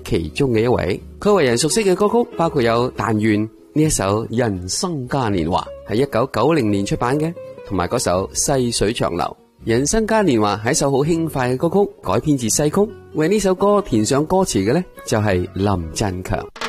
其中嘅一位。佢為人熟悉嘅歌曲包括有《但願》呢一首《人生嘉年華》，係1990年出版嘅，同埋嗰首《細水長流》。《人生嘉年華》係一首好輕快嘅歌曲，改編自西曲。為呢首歌填上歌詞嘅呢，就係林振強。